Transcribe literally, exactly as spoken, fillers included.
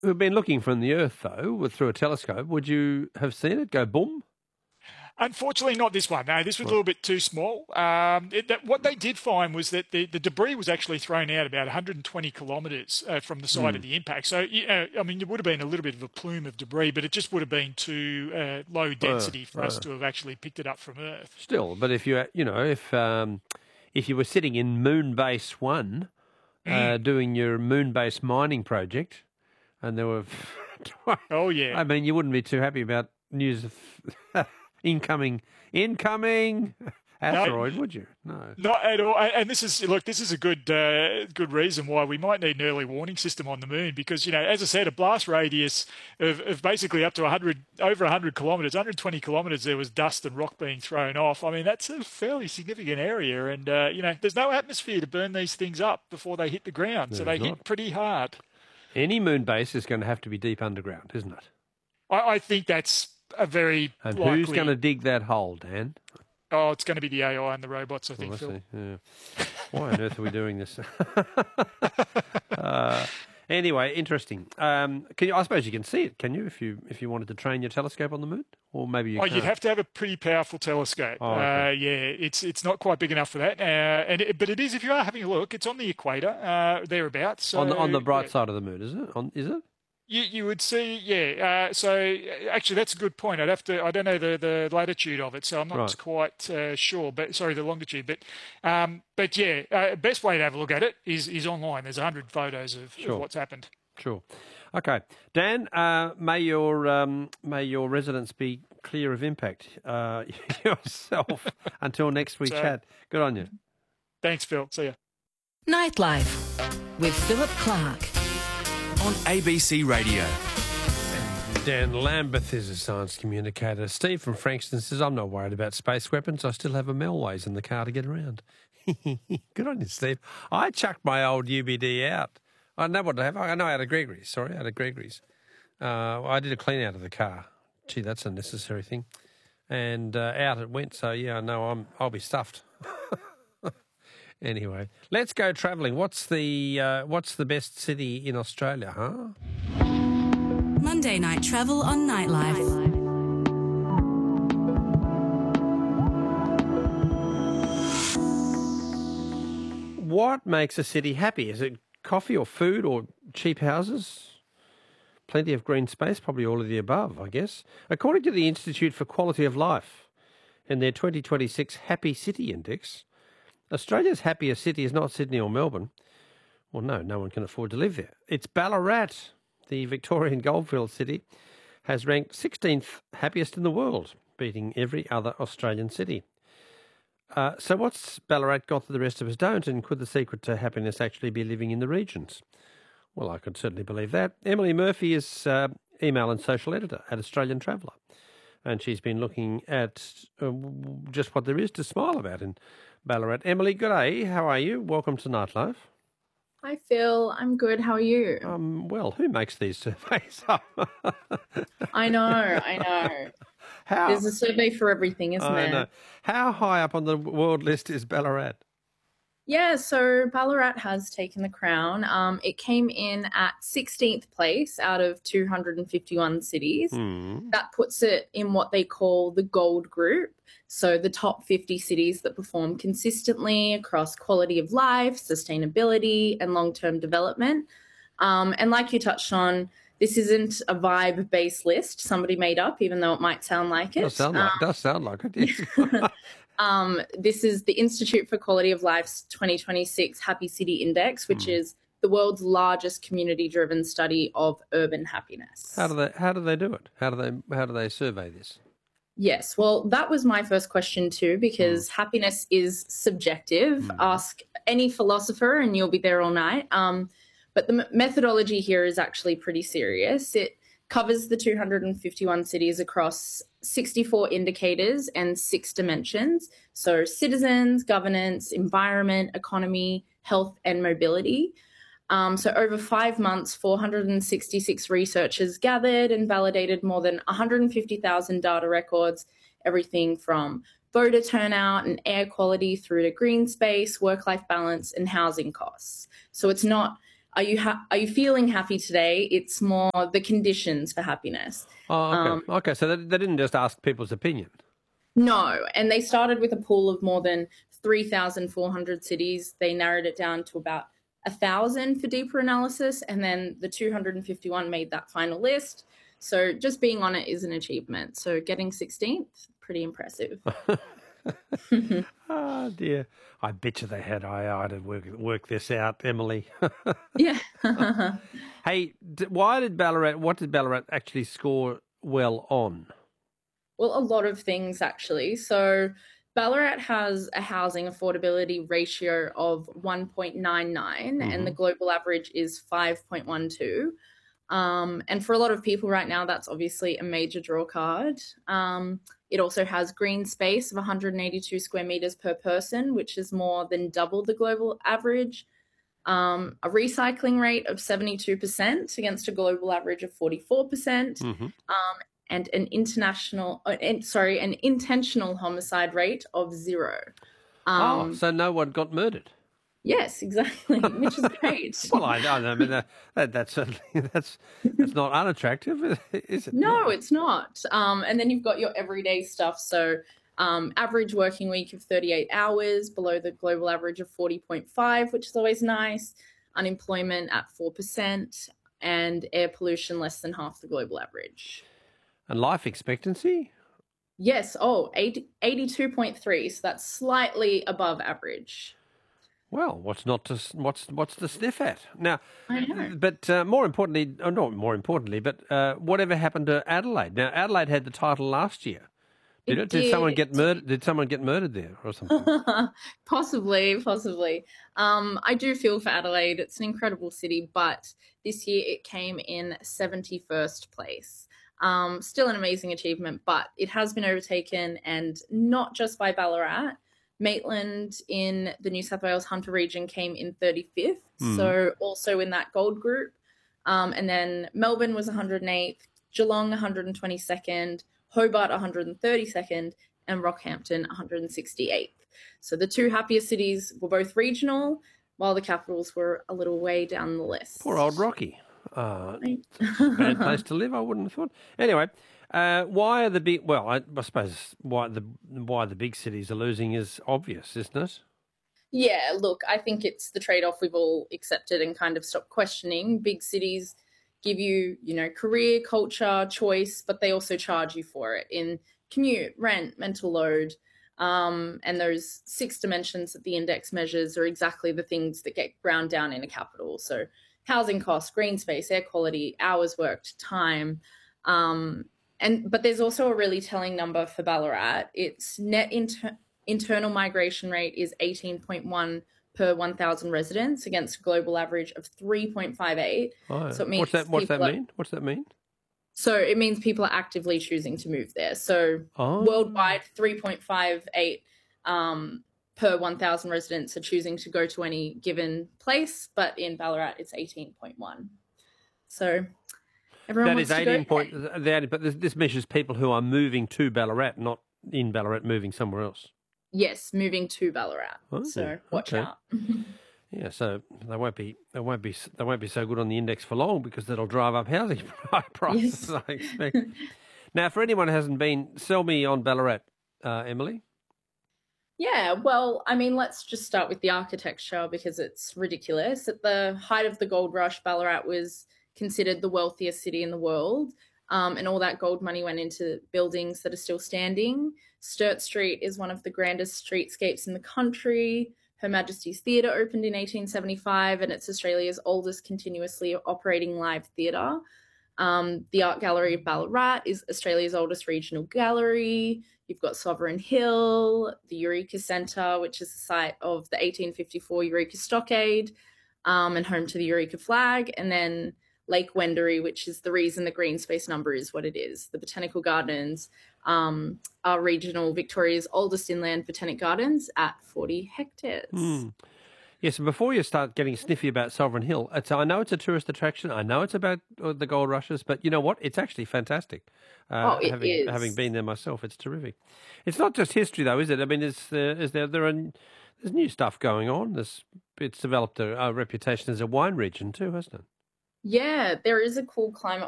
who've been looking from the Earth, though, with, through a telescope, would you have seen it go boom? Unfortunately, not this one. No, this was a little bit too small. Um, it, that, what they did find was that the, the debris was actually thrown out about one hundred twenty kilometres uh, from the site mm. of the impact. So, uh, I mean, it would have been a little bit of a plume of debris, but it just would have been too uh, low density uh, for uh. us to have actually picked it up from Earth. Still, but if you, you know, if um, if you were sitting in Moonbase One mm. uh, doing your Moonbase mining project, and there were, oh yeah, I mean, you wouldn't be too happy about news of. Incoming, incoming asteroid, no, would you? No, not at all. And this is look, this is a good, uh, good reason why we might need an early warning system on the moon because you know, as I said, a blast radius of, of basically up to one hundred, over one hundred kilometres, one hundred twenty kilometres. There was dust and rock being thrown off. I mean, that's a fairly significant area, and uh, you know, there's no atmosphere to burn these things up before they hit the ground, so they not. hit pretty hard. Any moon base is going to have to be deep underground, isn't it? I, I think that's. A very and likely... who's going to dig that hole, Dan? Oh, it's going to be the A I and the robots, I think, oh, I Phil. Yeah. Why on earth are we doing this? uh, anyway, interesting. Um, can you, I suppose you can see it, can you, if you if you wanted to train your telescope on the moon? Or maybe you Oh, can't. You'd have to have a pretty powerful telescope. Oh, okay. uh, yeah, it's it's not quite big enough for that. Uh, and it, But it is, if you are having a look, it's on the equator, uh, thereabouts. So, on, the, on the bright yeah. side of the moon, is it? On, is it? You you would see, yeah. Uh, so actually, that's a good point. I'd have to. I don't know the, the latitude of it, so I'm not right. quite uh, sure. But sorry, the longitude. But um, but yeah, uh, best way to have a look at it is is online. There's a hundred photos of, sure. of what's happened. Sure. Okay, Dan. Uh, may your um, may your residence be clear of impact uh, yourself until next we so, chat. Good on you. Thanks, Phil. See ya. Nightlife with Philip Clark. On A B C Radio. Dan Lambeth is a science communicator. Steve from Frankston says, I'm not worried about space weapons. I still have a Melways in the car to get around. Good on you, Steve. I chucked my old U B D out. I know what I have. I know out of Gregory's. Sorry, out of Gregory's. Uh, I did a clean out of the car. Gee, that's a necessary thing. And uh, out it went. So, yeah, I know I'm, I'll be stuffed. Anyway, let's go travelling. What's the uh, what's the best city in Australia, huh? Monday Night Travel on Nightlife. What makes a city happy? Is it coffee or food or cheap houses? Plenty of green space, probably all of the above, I guess. According to the Institute for Quality of Life, in their twenty twenty-six Happy City Index, Australia's happiest city is not Sydney or Melbourne. Well, no, no one can afford to live there. It's Ballarat. The Victorian goldfield city has ranked sixteenth happiest in the world, beating every other Australian city. Uh, so what's Ballarat got that the rest of us don't, and could the secret to happiness actually be living in the regions? Well, I could certainly believe that. Emily Murphy is uh, email and social editor at Australian Traveller, and she's been looking at uh, just what there is to smile about in Ballarat. Emily, good day. How are you? Welcome to Nightlife. Hi, Phil. I'm good. How are you? Um, well, who makes these surveys up? I know, I know. How? There's a survey for everything, isn't I there? know. How high up on the world list is Ballarat? Yeah, so Ballarat has taken the crown. Um, it came in at sixteenth place out of two hundred fifty-one cities. Mm. That puts it in what they call the gold group. So the top fifty cities that perform consistently across quality of life, sustainability, and long-term development. Um, and like you touched on, this isn't a vibe-based list somebody made up, even though it might sound like it. Does sound like, um, does sound like it, yes. um, this is the Institute for Quality of Life's twenty twenty-six Happy City Index, which mm. is the world's largest community-driven study of urban happiness. How do they How do they do it? How do they How do they survey this? Yes, well, that was my first question too, because mm. happiness is subjective. Mm. Ask any philosopher and you'll be there all night. Um, but the m- methodology here is actually pretty serious. It covers the two hundred fifty-one cities across sixty-four indicators and six dimensions. So citizens, governance, environment, economy, health, and mobility. Um, so over five months, four hundred sixty-six researchers gathered and validated more than one hundred fifty thousand data records, everything from voter turnout and air quality through to green space, work-life balance, and housing costs. So it's not are you ha- are you feeling happy today? It's more the conditions for happiness. Oh, okay. Um, okay, so they, they didn't just ask people's opinion. No, and they started with a pool of more than three thousand four hundred cities. They narrowed it down to about one thousand for deeper analysis, and then the two hundred fifty-one made that final list. So just being on it is an achievement. So getting sixteenth, pretty impressive. Oh, dear. I bet you they had A I to work, work this out, Emily. Yeah. Hey, d- why did Ballarat, what did Ballarat actually score well on? Well, a lot of things actually. So Ballarat has a housing affordability ratio of one point nine nine, Mm-hmm. and the global average is five point one two. Um, and for a lot of people right now, that's obviously a major draw card. Um, it also has green space of one hundred eighty-two square meters per person, which is more than double the global average. Um, a recycling rate of seventy-two percent against a global average of forty-four percent. Mm-hmm. Um, and an international, uh, in, sorry, an intentional homicide rate of zero. Um, oh, so no one got murdered. Yes, exactly, which is great. Well, I, I mean, that, that, that's certainly, that's, that's not unattractive, is it? No, it's not. Um, and then you've got your everyday stuff. So um, average working week of thirty-eight hours, below the global average of forty point five, which is always nice. Unemployment at four percent, and air pollution less than half the global average. And life expectancy? Yes, oh, eighty, eighty-two point three, so that's slightly above average. Well, what's not to what's what's to sniff at now? I know. But uh, more importantly, oh, not more importantly, but uh, whatever happened to Adelaide? Now, Adelaide had the title last year. Did it? It Did, someone did. get murdered? Did someone get murdered there or something? Possibly, possibly. Um, I do feel for Adelaide. It's an incredible city, but this year it came in seventy-first place. Um, still an amazing achievement, but it has been overtaken, and not just by Ballarat. Maitland in the New South Wales Hunter region came in thirty-fifth, Mm. so also in that gold group. Um, and then Melbourne was one hundred eighth, Geelong one hundred twenty-second, Hobart one hundred thirty-second, and Rockhampton one hundred sixty-eighth. So the two happiest cities were both regional, while the capitals were a little way down the list. Poor old Rocky. Uh, Right. bad place to live, I wouldn't have thought. Anyway, uh, why are the big? Well, I, I suppose why the why the big cities are losing is obvious, isn't it? Yeah, look, I think it's the trade-off we've all accepted and kind of stopped questioning. Big cities give you, you know, career, culture, choice, but they also charge you for it in commute, rent, mental load. Um, and those six dimensions that the index measures are exactly the things that get ground down in a capital. So housing costs, green space, air quality, hours worked, time. Um, and but there's also a really telling number for Ballarat. Its net inter- internal migration rate is eighteen point one per one thousand residents against a global average of three point five eight. Oh, So it means what's that? What's that people are- mean? What's that mean? So it means people are actively choosing to move there. So Oh, worldwide, three point five eight um, per one thousand residents are choosing to go to any given place, but in Ballarat, it's eighteen point one. So everyone that wants is to go eighteen point. there. That, but this, this measures people who are moving to Ballarat, not in Ballarat, moving somewhere else. Yes, moving to Ballarat. Oh, so watch okay. out. Yeah, so they won't be they won't be they won't be so good on the index for long because that'll drive up housing prices. Yes. I expect. Now, for anyone who hasn't been, sell me on Ballarat, uh, Emily. Yeah, well, I mean, let's just start with the architecture because it's ridiculous. At the height of the gold rush, Ballarat was considered the wealthiest city in the world, um, and all that gold money went into buildings that are still standing. Sturt Street is one of the grandest streetscapes in the country. Her Majesty's Theatre opened in eighteen seventy-five, and it's Australia's oldest continuously operating live theatre. Um, the Art Gallery of Ballarat is Australia's oldest regional gallery. You've got Sovereign Hill, the Eureka Centre, which is the site of the eighteen fifty-four Eureka Stockade, um, and home to the Eureka flag. And then Lake Wendouree, which is the reason the green space number is what it is. The Botanical Gardens um, are regional Victoria's oldest inland botanic gardens at forty hectares. Hmm. Yes, and before you start getting sniffy about Sovereign Hill, it's, I know it's a tourist attraction. I know it's about uh, the gold rushes, but you know what? It's actually fantastic. Uh, Oh, it having, is. Having been there myself, it's terrific. It's not just history, though, is it? I mean, is, uh, is there there are there's new stuff going on. There's, it's developed a, a reputation as a wine region too, hasn't it? Yeah, there is a cool climate